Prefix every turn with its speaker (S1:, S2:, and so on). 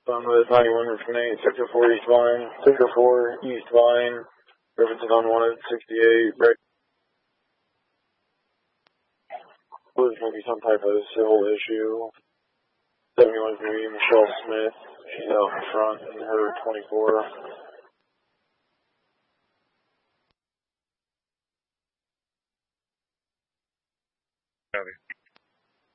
S1: Phone with 91 from 8, sector 4 east line, sector 4 east line, references on 168, right. There's going to be some type of civil issue. 71 from Michelle Smith, she's out in front in her 24.
S2: Copy.